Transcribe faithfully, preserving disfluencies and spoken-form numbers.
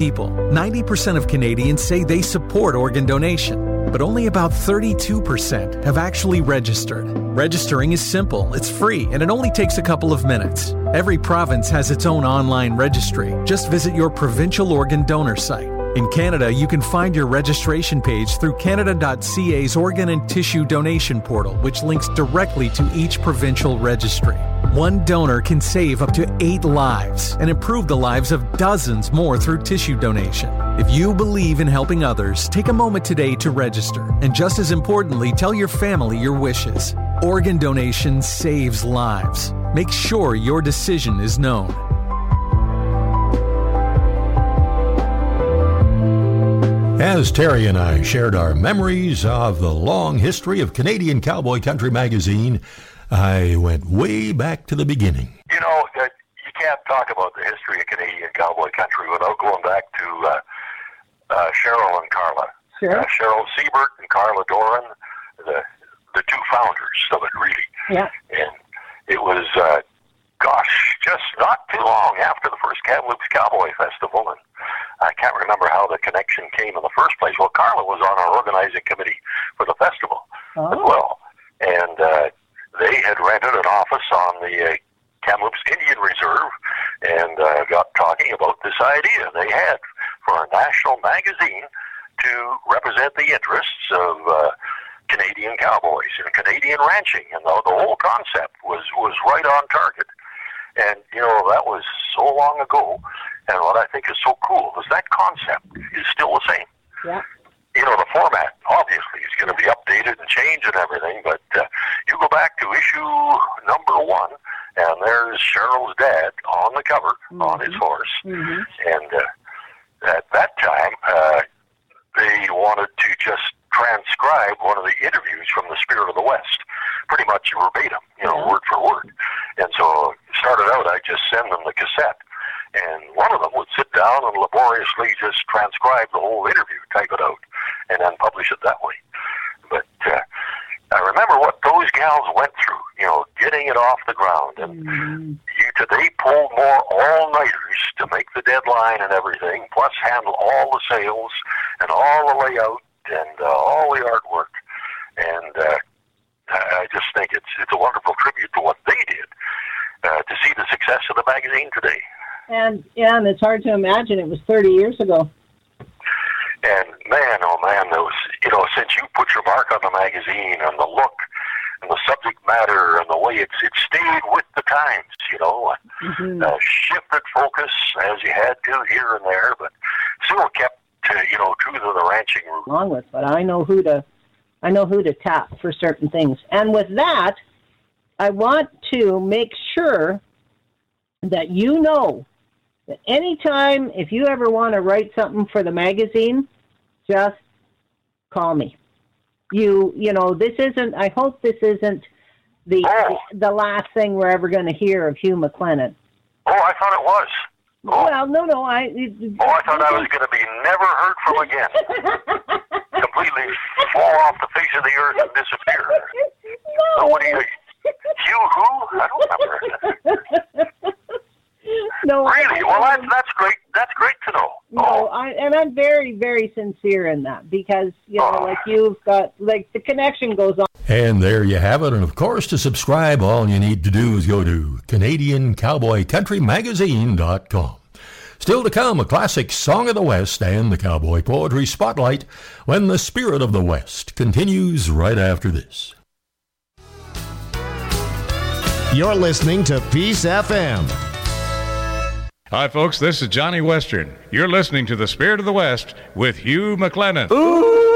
people. ninety percent of Canadians say they support organ donation, but only about thirty-two percent have actually registered. Registering is simple, it's free, and it only takes a couple of minutes. Every province has its own online registry. Just visit your provincial organ donor site. In Canada, you can find your registration page through Canada dot C A's Organ and Tissue Donation Portal, which links directly to each provincial registry. One donor can save up to eight lives and improve the lives of dozens more through tissue donation. If you believe in helping others, take a moment today to register. And just as importantly, tell your family your wishes. Organ donation saves lives. Make sure your decision is known. As Terry and I shared our memories of the long history of Canadian Cowboy Country magazine, I went way back to the beginning. You know, uh, you can't talk about the history of Canadian Cowboy Country without going back to uh, uh, Cheryl and Carla. Sure. Uh, Cheryl Siebert and Carla Doran, the the two founders of it, really. Yeah. And it was, uh, gosh, just not too long after the first Kamloops Cowboy Festival, and I can't remember how the connection came in the first place. Well, Carla was on our organizing committee for the festival oh. as well. And uh, they had rented an office on the uh, Kamloops Indian Reserve and uh, got talking about this idea they had for a national magazine to represent the interests of uh, Canadian cowboys and Canadian ranching. And the, the whole concept was, was right on target. And, you know, that was so long ago. And what I think is so cool is that concept is still the same. Yeah. You know, the format, obviously, is going to be updated and changed and everything, but uh, you go back to issue number one, and there's Cheryl's dad on the cover mm-hmm. on his horse. Mm-hmm. And uh, at that time, uh, they wanted to just transcribe one of the interviews from the Spirit of the West, pretty much verbatim, you know, yeah. word for word. And so it started out, I just send them the cassette. And one of them would sit down and laboriously just transcribe the whole interview, type it out, and then publish it that way. But uh, I remember what those gals went through, you know, getting it off the ground. And mm-hmm. you, they pulled more all-nighters to make the deadline and everything, plus handle all the sales and all the layout and uh, all the artwork. And uh, I just think it's, it's a wonderful tribute to what they did uh, to see the success of the magazine today. And, yeah, and it's hard to imagine it was thirty years ago. And man, oh man, those, you know, since you put your mark on the magazine and the look and the subject matter and the way it's it stayed with the times, you know, mm-hmm. uh, shifted focus as you had to here and there, but still kept, uh, you know, true to the ranching route. Along with, but I know who to, I know who to tap for certain things. And with that, I want to make sure that you know that anytime, if you ever want to write something for the magazine, just call me. You, you know, this isn't, I hope this isn't the oh. the last thing we're ever going to hear of Hugh McLennan. Oh, I thought it was. Oh. Well, no, no, I... It, oh, I thought I was going to be never heard from again. Completely fall off the face of the earth and disappear. No. So what do you... Hugh who? I don't remember. No, really? Well, that's, that's great. That's great to know. No, oh. I, and I'm very, very sincere in that because, you know, oh. like you've got, like the connection goes on. And there you have it. And of course, to subscribe, all you need to do is go to Canadian Cowboy Country Magazine dot com. Still to come, a classic Song of the West and the Cowboy Poetry Spotlight when the Spirit of the West continues right after this. You're listening to Peace F M. Hi, folks. This is Johnny Western. You're listening to The Spirit of the West with Hugh McLennan. Ooh!